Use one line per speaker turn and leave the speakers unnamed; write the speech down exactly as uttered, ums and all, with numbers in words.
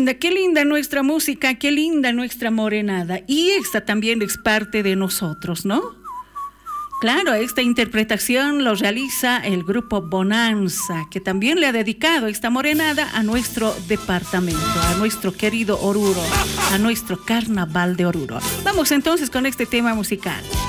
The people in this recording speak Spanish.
linda, qué linda nuestra música, qué linda nuestra morenada. Y esta también es parte de nosotros, ¿no? Claro, esta interpretación lo realiza el grupo Bonanza, que también le ha dedicado esta morenada a nuestro departamento, a nuestro querido Oruro, a nuestro carnaval de Oruro. Vamos entonces con este tema musical.